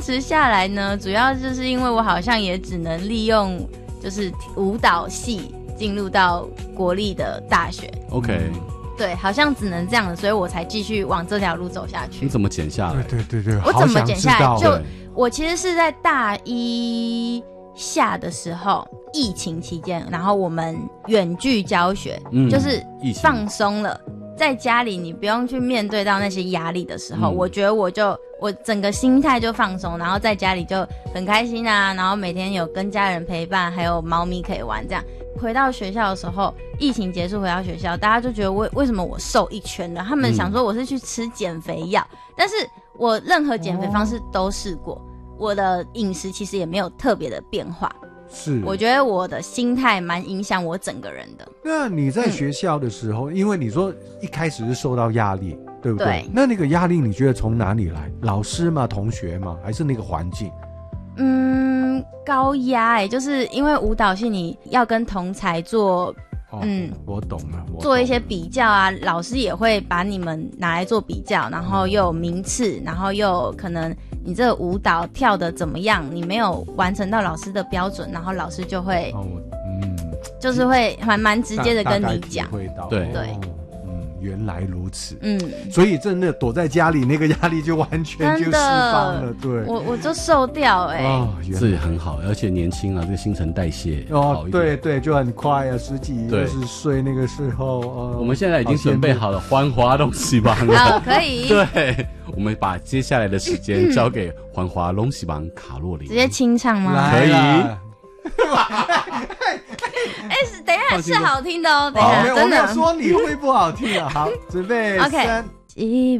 持下来呢，主要就是因为我好像也只能利用就是舞蹈系进入到国立的大学。 OK， 对，好像只能这样的，所以我才继续往这条路走下去。 你怎么减下来？ 对， 我怎么减下来？就对我其实是在大一下的时候，疫情期间，然后我们远距教学，就是放松了，在家里你不用去面对到那些压力的时候，我觉得我整个心态就放松，然后在家里就很开心啊，然后每天有跟家人陪伴，还有猫咪可以玩这样。回到学校的时候，疫情结束回到学校，大家就觉得为什么我瘦一圈了？他们想说我是去吃减肥药，但是我任何减肥方式都试过，我的饮食其实也没有特别的变化。 是， 我觉得我的心态蛮影响我整个人的。 那你在学校的时候，因为你说一开始是受到压力，对不对？ 对。 那个压力你觉得从哪里来？老师吗？同学吗？还是那个环境？ 高压就是因为舞蹈系你要跟同才做， 我懂了， 做一些比较啊，老师也会把你们拿来做比较，然后又有名次，然后又有可能你这个舞蹈跳的怎么样，你没有完成到老师的标准，然后老师就会，就是会蛮直接的跟你讲， 对。 原来如此，所以真的躲在家里，那个压力就完全就释放了。对， 我就瘦掉这也很好，而且年轻啊，这个新陈代谢对，就很快啊，10几20岁那个时候。 我们现在已经准备好了环华龙喜帮了， 好，可以。 对，我们把接下来的时间交给环华龙喜帮卡洛琳， 直接清唱吗？ 可以。 等一下是好听的哦，等一下， 真的。我没有说你会不好听啊。好，准备3。